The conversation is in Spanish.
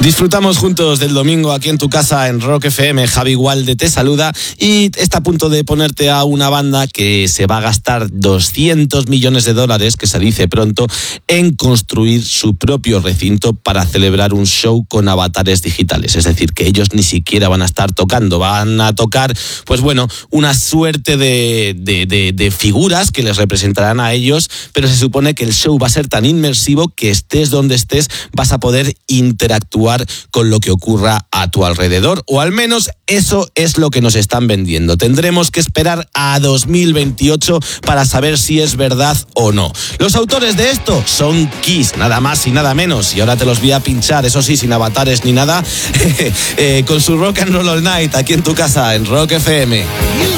Disfrutamos juntos del domingo aquí en tu casa en Rock FM. Javi Gualde te saluda y está a punto de ponerte a una banda que se va a gastar $200 millones, que se dice pronto, en construir su propio recinto para celebrar un show con avatares digitales. Es decir, que ellos ni siquiera van a estar tocando, van a tocar, pues bueno, una suerte de figuras que les representarán a ellos, pero se supone que el show va a ser tan inmersivo que estés donde estés vas a poder interactuar con lo que ocurra a tu alrededor, o al menos eso es lo que nos están vendiendo. Tendremos que esperar a 2028 para saber si es verdad o no. Los autores de esto son Kiss, nada más y nada menos, y ahora te los voy a pinchar, eso sí, sin avatares ni nada, con su Rock and Roll All Night aquí en tu casa en Rock FM.